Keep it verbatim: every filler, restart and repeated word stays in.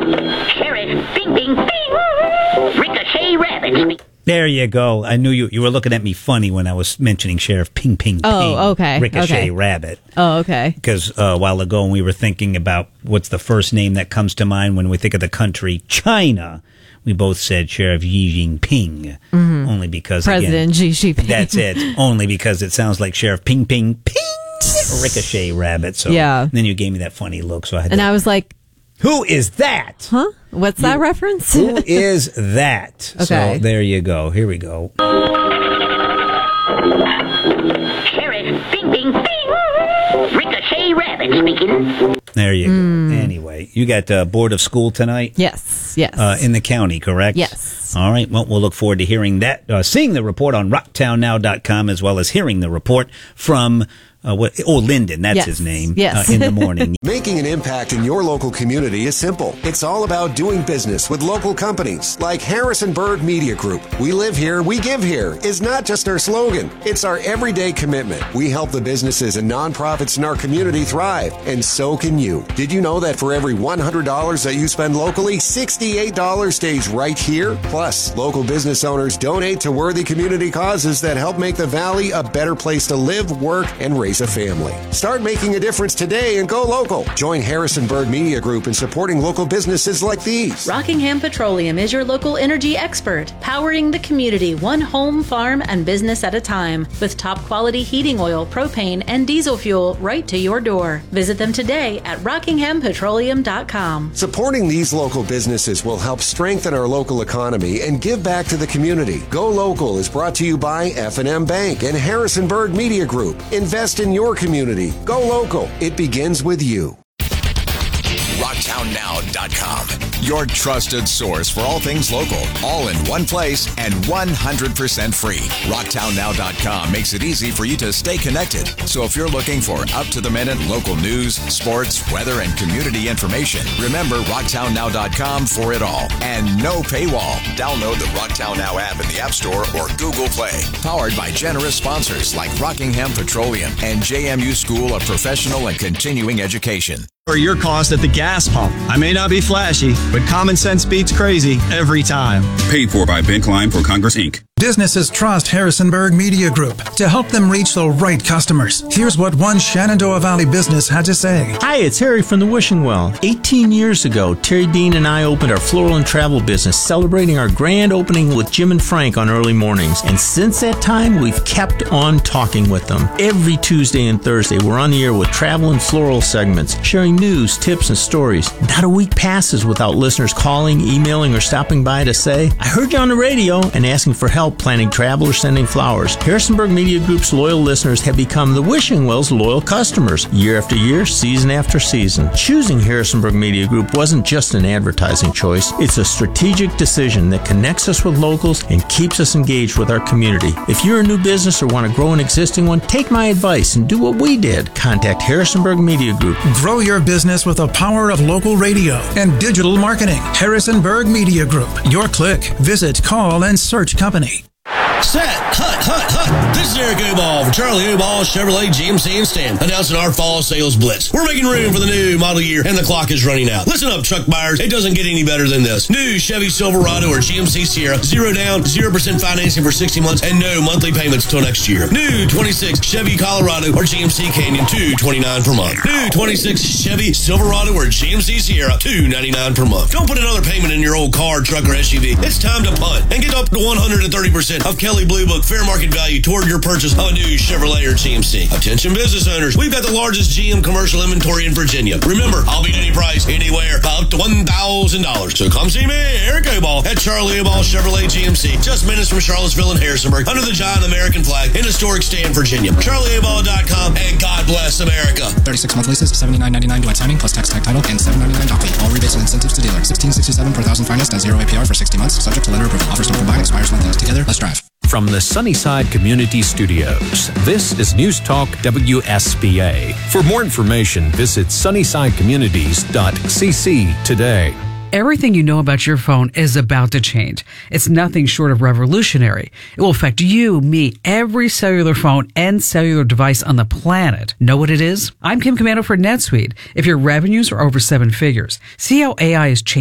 Sheriff, bing, bing, bing. Ricochet Rabbit. There you go. I knew you you were looking at me funny when I was mentioning Sheriff Ping Ping Ping. Oh, okay. Ricochet okay. Rabbit. Oh, okay. Because uh, a while ago when we were thinking about what's the first name that comes to mind when we think of the country China, we both said Sheriff Xi Jinping. Mm-hmm. Only because, President again, Xi Jinping. That's it. Only because it sounds like Sheriff Ping Ping Ping. Ricochet Rabbit. So yeah. Then you gave me that funny look. So I had and to, I was like, who is that? Huh? What's you, that reference? Who is that? Okay. So there you go. Here we go. Sheriff, bing, bing, bing. Ricochet Rabbit speaking. There you mm. go. Anyway, you got uh, Board of School tonight? Yes, yes. Uh, in the county, correct? Yes. All right. Well, we'll look forward to hearing that, uh, seeing the report on rocktown now dot com, as well as hearing the report from Uh, what, oh, Lyndon, that's yes. his name, yes. uh, in the morning. Making an impact in your local community is simple. It's all about doing business with local companies like Harrisonburg Media Group. We live here, we give here is not just our slogan. It's our everyday commitment. We help the businesses and nonprofits in our community thrive, and so can you. Did you know that for every one hundred dollars that you spend locally, sixty-eight dollars stays right here? Plus, local business owners donate to worthy community causes that help make the Valley a better place to live, work, and raise a family. Start making a difference today and go local. Join Harrisonburg Media Group in supporting local businesses like these. Rockingham Petroleum is your local energy expert, powering the community one home, farm, and business at a time with top quality heating oil, propane, and diesel fuel right to your door. Visit them today at rockingham petroleum dot com. Supporting these local businesses will help strengthen our local economy and give back to the community. Go Local is brought to you by F and M Bank and Harrisonburg Media Group. Invest in your community. Go local. It begins with you. rocktown now dot com. Your trusted source for all things local, all in one place and one hundred percent free. rocktown now dot com makes it easy for you to stay connected. So if you're looking for up-to-the-minute local news, sports, weather, and community information, remember rocktown now dot com for it all. And no paywall. Download the Rocktown Now app in the App Store or Google Play. Powered by generous sponsors like Rockingham Petroleum and J M U School of Professional and Continuing Education. Or your cost at the gas pump. I may not be flashy, but common sense beats crazy every time. Paid for by Ben Klein for Congress, Incorporated. Businesses trust Harrisonburg Media Group to help them reach the right customers. Here's what one Shenandoah Valley business had to say. Hi, it's Harry from the Wishing Well. eighteen years ago, Terry Dean and I opened our floral and travel business, celebrating our grand opening with Jim and Frank on early mornings. And since that time, we've kept on talking with them. Every Tuesday and Thursday, we're on the air with travel and floral segments, sharing news, tips, and stories. Not a week passes without listeners calling, emailing, or stopping by to say, I heard you on the radio, and asking for help planning travel or sending flowers. Harrisonburg Media Group's loyal listeners have become the Wishing Well's loyal customers, year after year, season after season. Choosing Harrisonburg Media Group wasn't just an advertising choice. It's a strategic decision that connects us with locals and keeps us engaged with our community. If you're a new business or want to grow an existing one, take my advice and do what we did. Contact Harrisonburg Media Group. Grow your business with the power of local radio and digital marketing. Harrisonburg Media Group. Your click. Visit, call, and search company. Set, hut, hut, hut. This is Eric O'Ball from Charlie O'Ball Chevrolet G M C in Stanton, announcing our fall sales blitz. We're making room for the new model year, and the clock is running out. Listen up, truck buyers. It doesn't get any better than this. New Chevy Silverado or G M C Sierra, zero down, zero percent financing for sixty months, and no monthly payments till next year. New twenty-six Chevy Colorado or G M C Canyon, two twenty-nine per month. New twenty-six Chevy Silverado or G M C Sierra, two ninety-nine per month. Don't put another payment in your old car, truck, or S U V. It's time to punt and get up to one hundred thirty percent of Kelly Blue Book fair market value toward your purchase of a new Chevrolet or G M C. Attention business owners, we've got the largest G M commercial inventory in Virginia. Remember, I'll beat any price, anywhere, up to one thousand dollars. So come see me, Eric O'Ball, at Charlie O'Ball Chevrolet G M C, just minutes from Charlottesville and Harrisonburg, under the giant American flag in historic Stanton, Virginia. Charlie O'Ball dot com, and God bless America. thirty-six month leases, seventy-nine ninety-nine duet signing, plus tax tag title, and seven ninety-nine doc fee. All rebates and incentives to dealer. sixteen sixty-seven per thousand financed at zero A P R for sixty months, subject to lender approval. Offers don't combine, expires when things together. Let's drive. From the Sunnyside Community Studios, this is News Talk W S B A. For more information, visit sunnyside communities dot c c today. Everything you know about your phone is about to change. It's nothing short of revolutionary. It will affect you, me, every cellular phone and cellular device on the planet. Know what it is? I'm Kim Commando for NetSuite. If your revenues are over seven figures, see how A I is changing